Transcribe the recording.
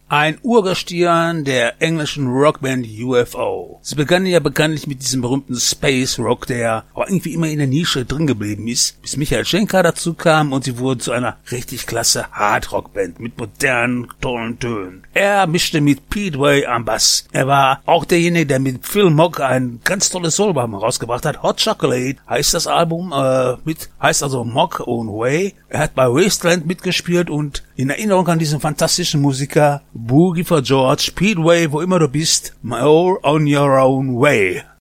Ein Urgestirn der englischen Rockband UFO. Sie begann ja bekanntlich mit diesem berühmten Space Rock, der aber irgendwie immer in der Nische drin geblieben ist, bis Michael Schenker dazu kam und sie wurden zu einer richtig klasse Hard-Rock-Band mit modernen, tollen Tönen. Er mischte mit Pete Way am Bass. Er war auch derjenige, der mit Phil Mogg ein ganz tolles Soloalbum rausgebracht hat. Hot Chocolate heißt das Album, heißt also Mogg und Way. Er hat bei Wasteland mitgespielt und in Erinnerung an diesen fantastischen Musiker Boogie for George, Pete Way, wo immer du bist, My All on Your Own Way.